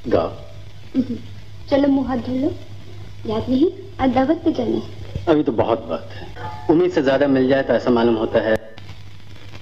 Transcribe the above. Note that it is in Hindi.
गाओ। चलो मुंह हाथ धो लो। याद नहीं आज दावत पे जाना है। अभी तो बहुत बात है। उम्मीद से ज्यादा मिल जाए तो ऐसा मालूम होता है